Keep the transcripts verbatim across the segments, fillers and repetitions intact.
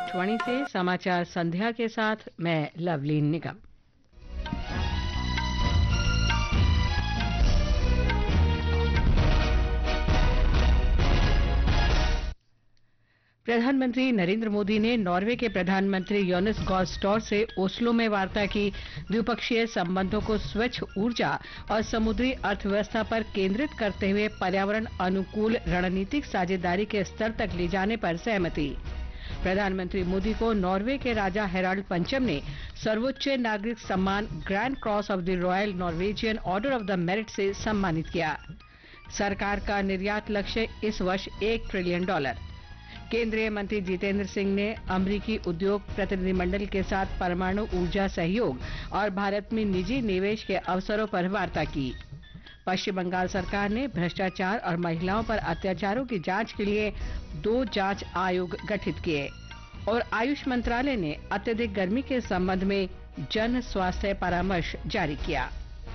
आकाशवाणी से समाचार संध्या के साथ मैं लवलीन निगम। प्रधानमंत्री नरेंद्र मोदी ने नॉर्वे के प्रधानमंत्री योनास गार स्टोर से ओस्लो में वार्ता की। द्विपक्षीय संबंधों को स्वच्छ ऊर्जा और समुद्री अर्थव्यवस्था पर केंद्रित करते हुए पर्यावरण अनुकूल रणनीतिक साझेदारी के स्तर तक ले जाने पर सहमति। प्रधानमंत्री मोदी को नॉर्वे के राजा हेराल्ड पंचम ने सर्वोच्च नागरिक सम्मान grand cross of the royal Norwegian order of the merit से सम्मानित किया। सरकार का निर्यात लक्ष्य इस वर्ष एक ट्रिलियन डॉलर। केंद्रीय मंत्री जितेंद्र सिंह ने अमेरिकी उद्योग प्रतिनिधिमंडल के साथ परमाणु ऊर्जा सहयोग और भारत में निजी निवेश के अवसरों पर वार्ता की। पश्चिम बंगाल सरकार ने भ्रष्टाचार और महिलाओं पर अत्याचारों की जांच के लिए दो जांच आयोग गठित किए। और आयुष मंत्रालय ने अत्यधिक गर्मी के संबंध में जन स्वास्थ्य परामर्श जारी किया।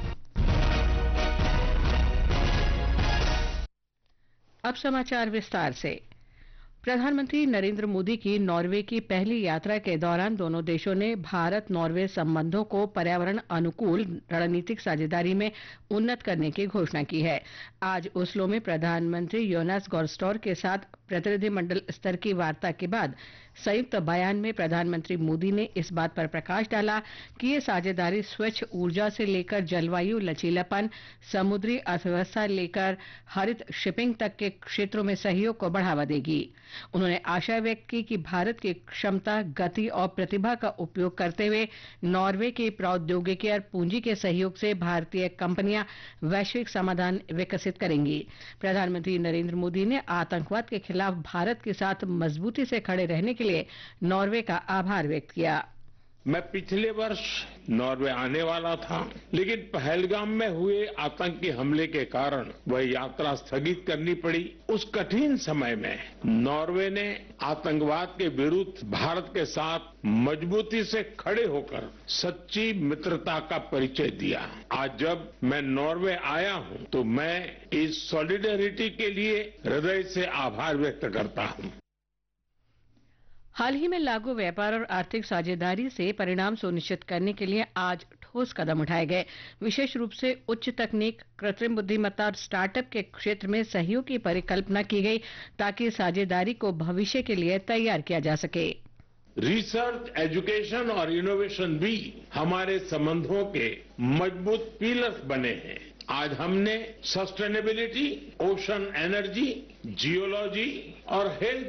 अब समाचार विस्तार से। प्रधानमंत्री नरेंद्र मोदी की नॉर्वे की पहली यात्रा के दौरान दोनों देशों ने भारत नॉर्वे संबंधों को पर्यावरण अनुकूल रणनीतिक साझेदारी में उन्नत करने की घोषणा की है। आज ओस्लो में प्रधानमंत्री योनास गार स्टोर के साथ प्रतिनिधिमंडल स्तर की वार्ता के बाद संयुक्त बयान में प्रधानमंत्री मोदी ने इस बात पर प्रकाश डाला कि ये साझेदारी स्वच्छ ऊर्जा से लेकर जलवायु लचीलापन, समुद्री अर्थव्यवस्था लेकर हरित शिपिंग तक के क्षेत्रों में सहयोग को बढ़ावा देगी। उन्होंने आशा व्यक्त की कि भारत की क्षमता, गति और प्रतिभा का उपयोग करते हुए नॉर्वे के प्रौद्योगिकी और पूंजी के सहयोग से भारतीय कंपनियां वैश्विक समाधान विकसित करेंगी। प्रधानमंत्री नरेंद्र मोदी ने आतंकवाद के खिलाफ भारत के साथ मजबूती से खड़े रहने के लिए नॉर्वे का आभार व्यक्त किया। मैं पिछले वर्ष नॉर्वे आने वाला था, लेकिन पहलगाम में हुए आतंकी हमले के कारण वह यात्रा स्थगित करनी पड़ी। उस कठिन समय में नॉर्वे ने आतंकवाद के विरुद्ध भारत के साथ मजबूती से खड़े होकर सच्ची मित्रता का परिचय दिया। आज जब मैं नॉर्वे आया हूं, तो मैं इस सॉलिडेरिटी के लिए हृदय से आभार व्यक्त करता हूं। हाल ही में लागू व्यापार और आर्थिक साझेदारी से परिणाम सुनिश्चित करने के लिए आज ठोस कदम उठाए गए। विशेष रूप से उच्च तकनीक, कृत्रिम बुद्धिमत्ता और स्टार्टअप के क्षेत्र में सहयोग की परिकल्पना की गई ताकि साझेदारी को भविष्य के लिए तैयार किया जा सके। रिसर्च, एजुकेशन और इनोवेशन भी हमारे संबंधों के मजबूत पिलर्स बने हैं। आज हमने सस्टेनेबिलिटी, ओशन एनर्जी, जियोलॉजी और हेल्थ